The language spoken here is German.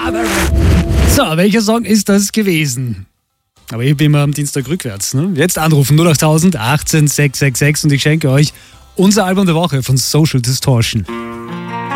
So, welcher Song ist das gewesen? Aber ich bin immer am Dienstag rückwärts. Ne? Jetzt anrufen 08000 18 666 und ich schenke euch unser Album der Woche von Social Distortion.